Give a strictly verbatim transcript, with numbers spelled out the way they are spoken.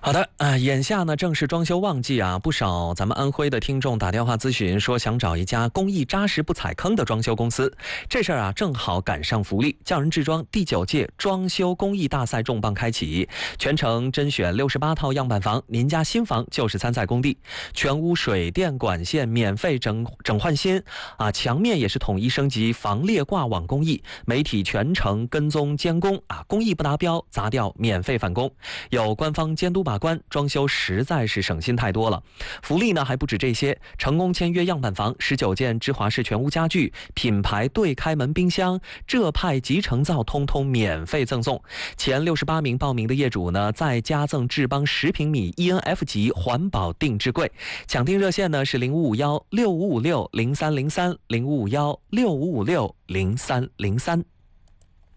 好的，啊、呃，眼下呢正是装修旺季啊，不少咱们安徽的听众打电话咨询说想找一家工艺扎实不踩坑的装修公司。这事儿啊正好赶上福利，匠人制装第九届装修工艺大赛重磅开启，全程甄选六十八套样板房，您家新房就是参赛工地，全屋水电管线免费整整换新啊，墙面也是统一升级防裂挂网工艺，媒体全程跟踪监工啊，工艺不达标砸掉免费返工，有官方监督把关，装修实在是省心太多了。福利呢还不止这些，成功签约样板房十九件芝华士全屋家具、品牌对开门冰箱、浙派集成灶通通免费赠送。前六十八名报名的业主呢，再加赠智邦十平米 E N F 级环保定制柜。抢订热线呢是零五五幺六五五六零三零三零五五幺六五五六零三零三。